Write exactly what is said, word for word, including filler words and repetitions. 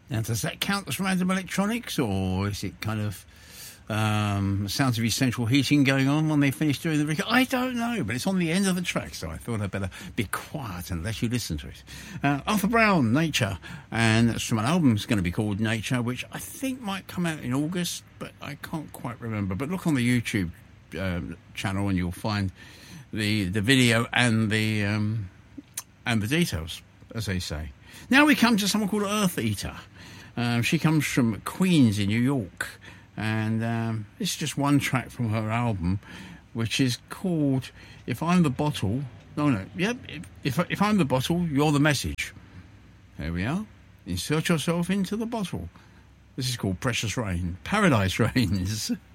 Now, does that count as random electronics, or is it kind of um, sounds of essential heating going on when they finish doing the record? I don't know, but it's on the end of the track, so I thought I'd better be quiet and let you listen to it. Uh, Arthur Brown, Nature, and it's from an album that's going to be called Nature, which I think might come out in August, but I can't quite remember. But look on the YouTube uh, channel and you'll find the the video and the um, and the details, as they say. Now we come to someone called Earth Eater. Um, she comes from Queens in New York, and um, this is just one track from her album, which is called If I'm the Bottle. No, no, yep. If, if, if I'm the bottle, you're the message. There we are. Insert yourself into the bottle. This is called Precious Rain. Paradise Rains.